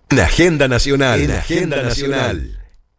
En Agenda Nacional. En Agenda Nacional.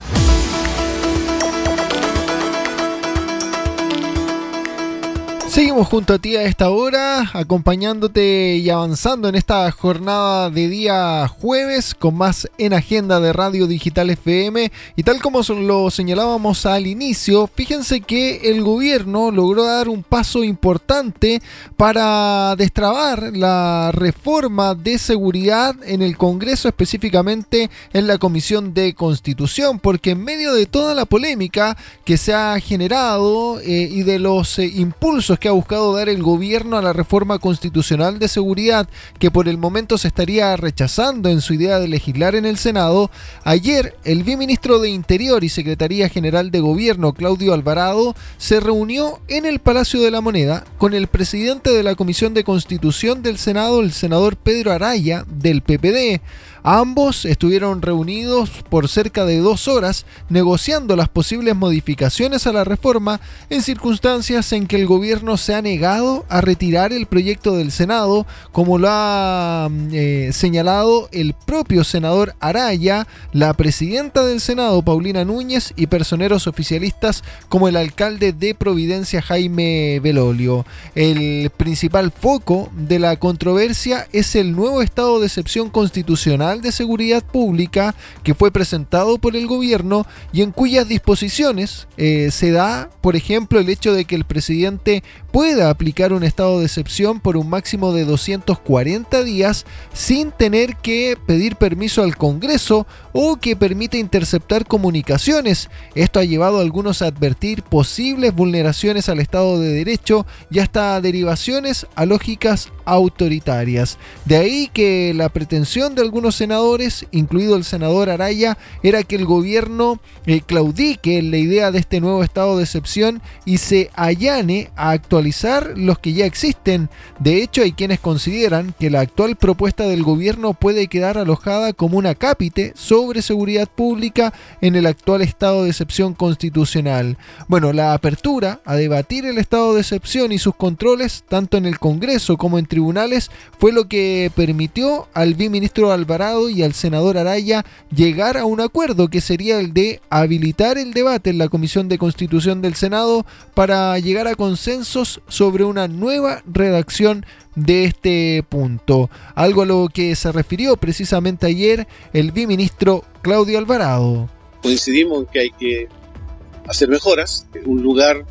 Seguimos junto a ti a esta hora, acompañándote y avanzando en esta jornada de día jueves con más en Agenda de Radio Digital FM. Y tal como lo señalábamos al inicio, fíjense que el gobierno logró dar un paso importante para destrabar la reforma de seguridad en el Congreso, específicamente en la Comisión de Constitución, porque en medio de toda la polémica que se ha generado y de los impulsos que ha buscado dar el gobierno a la reforma constitucional de seguridad, que por el momento se estaría rechazando en su idea de legislar en el Senado, ayer el viceministro de Interior y Secretaría General de Gobierno, Claudio Alvarado, se reunió en el Palacio de la Moneda con el presidente de la Comisión de Constitución del Senado, el senador Pedro Araya, del PPD. Ambos estuvieron reunidos por cerca de 2 horas negociando las posibles modificaciones a la reforma en circunstancias en que el gobierno se ha negado a retirar el proyecto del Senado, como lo ha señalado el propio senador Araya, la presidenta del Senado, Paulina Núñez, y personeros oficialistas como el alcalde de Providencia, Jaime Belolio. El principal foco de la controversia es el nuevo estado de excepción constitucional de seguridad pública que fue presentado por el gobierno y en cuyas disposiciones se da, por ejemplo, el hecho de que el presidente pueda aplicar un estado de excepción por un máximo de 240 días sin tener que pedir permiso al Congreso o que permita interceptar comunicaciones. Esto ha llevado a algunos a advertir posibles vulneraciones al Estado de Derecho y hasta derivaciones a lógicas autoritarias. De ahí que la pretensión de algunos senadores, incluido el senador Araya, era que el gobierno claudique en la idea de este nuevo estado de excepción y se allane a actualizar los que ya existen. De hecho, hay quienes consideran que la actual propuesta del gobierno puede quedar alojada como un acápite sobre seguridad pública en el actual estado de excepción constitucional. Bueno, la apertura a debatir el estado de excepción y sus controles, tanto en el Congreso como en tribunales, fue lo que permitió al viceministro Alvarado y al senador Araya llegar a un acuerdo que sería el de habilitar el debate en la Comisión de Constitución del Senado para llegar a consensos sobre una nueva redacción de este punto, algo a lo que se refirió precisamente ayer el viceministro Claudio Alvarado. Coincidimos en que hay que hacer mejoras, un lugar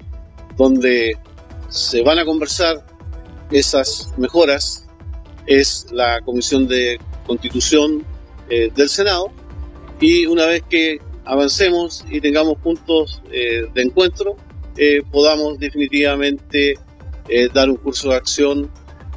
donde se van a conversar esas mejoras es la Comisión de Constitución del Senado, y una vez que avancemos y tengamos puntos de encuentro, podamos definitivamente dar un curso de acción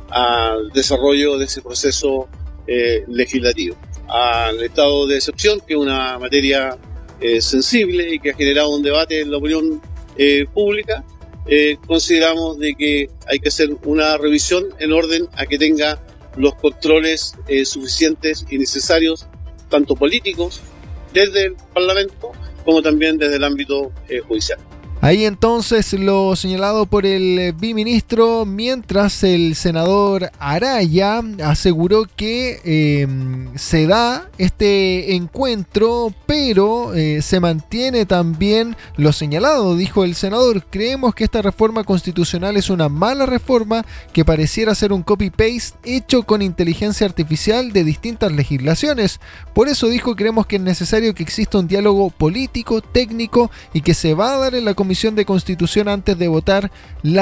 al desarrollo de ese proceso legislativo. Al estado de excepción, que es una materia sensible y que ha generado un debate en la opinión pública, consideramos de que hay que hacer una revisión en orden a que tenga los controles suficientes y necesarios, tanto políticos desde el Parlamento como también desde el ámbito judicial. Ahí entonces lo señalado por el viceministro, mientras el senador Araya aseguró que se da este encuentro, pero se mantiene también lo señalado. Dijo el senador: creemos que esta reforma constitucional es una mala reforma que pareciera ser un copy-paste hecho con inteligencia artificial de distintas legislaciones. Por eso dijo, creemos que es necesario que exista un diálogo político, técnico y que se va a dar en la Comisión de Constitución antes de votar la